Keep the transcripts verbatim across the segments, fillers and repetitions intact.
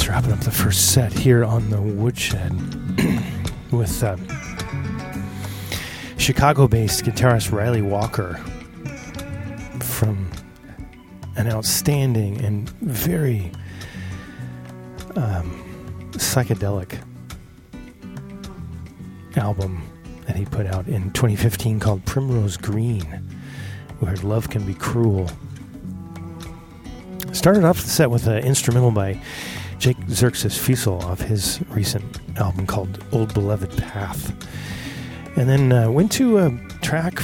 Just wrapping up the first set here on the Woodshed with uh, Chicago-based guitarist Riley Walker from an outstanding and very um, psychedelic album that he put out in twenty fifteen called Primrose Green. We heard Love Can Be Cruel. Started off the set with an instrumental by Jake Xerxes Fusel off his recent album called Old Beloved Path. And then uh, went to a track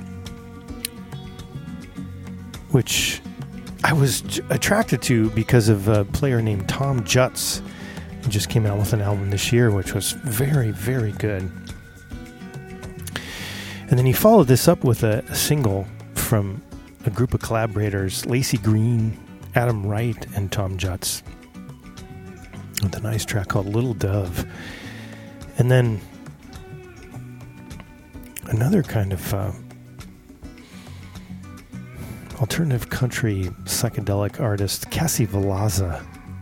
which I was j- attracted to because of a player named Tom Jutz, who just came out with an album this year which was very, very good. And then he followed this up with a, a single from a group of collaborators, Lacey Green, Adam Wright, and Tom Jutz, with a nice track called Little Dove. And then another kind of uh, alternative country psychedelic artist, Cassie Valaza,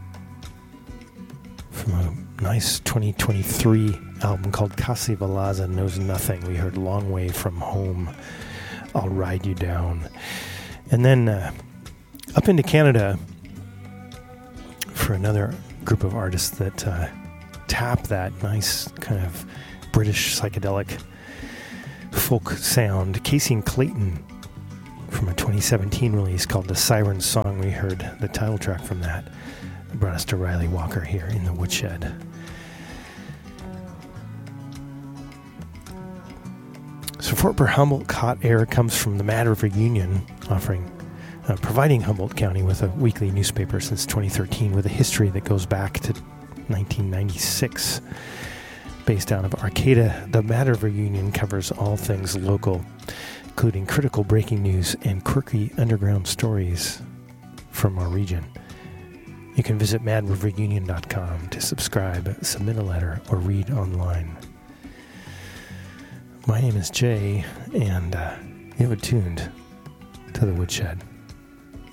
from a nice twenty twenty-three album called Cassie Valaza Knows Nothing. We heard Long Way From Home, I'll Ride You Down. And then uh, up into Canada for another group of artists that uh, tap that nice kind of British psychedelic folk sound. Casey and Clayton from a twenty seventeen release called The Siren Song. We heard the title track from that. It brought us to Riley Walker here in the Woodshed. Support for Humboldt Hot Air comes from the Mad River Union, offering Uh, providing Humboldt County with a weekly newspaper since twenty thirteen with a history that goes back to nineteen ninety-six. Based out of Arcata, the Mad River Union covers all things local, including critical breaking news and quirky underground stories from our region. You can visit mad river union dot com to subscribe, submit a letter, or read online. My name is Jay, and uh, you're tuned to the Woodshed.